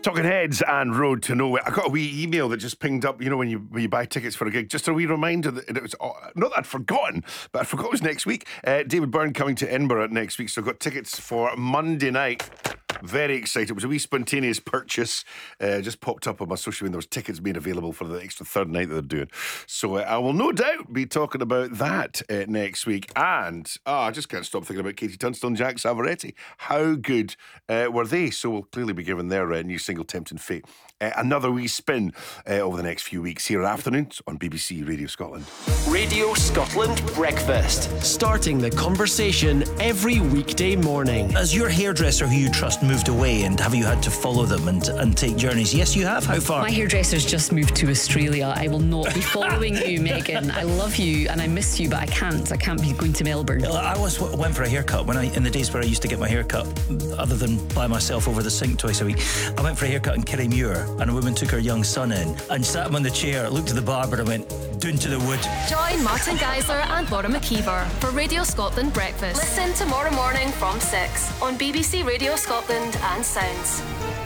Talking Heads and Road to Nowhere. I got a wee email that just pinged up, when you buy tickets for a gig. Just a wee reminder that it was, not that I'd forgotten, but I forgot it was next week. David Byrne coming to Edinburgh next week, so I've got tickets for Monday night. Very excited. It was a wee spontaneous purchase. Just popped up on my social media. There was tickets being available for the extra third night that they're doing. So I will no doubt be talking about that next week. And I just can't stop thinking about Katie Tunstall and Jack Savaretti. How good were they? So we'll clearly be giving their new single Tempting Fate another wee spin over the next few weeks here at Afternoons on BBC Radio Scotland. Radio Scotland Breakfast. Starting the conversation every weekday morning. Has your hairdresser who you trust moved away, and have you had to follow them and take journeys? Yes, you have. How far? My hairdresser's just moved to Australia. I will not be following you, Megan. I love you and I miss you, but I can't be going to Melbourne. I always went for a haircut in the days where I used to get my haircut, other than by myself over the sink twice a week. I went for a haircut in Kirriemuir, and a woman took her young son in and sat him on the chair, looked at the barber and went, "Doon to the wood." Join Martin Geisler and Laura McKeever for Radio Scotland Breakfast. Listen tomorrow morning from 6 on BBC Radio Scotland and Sounds.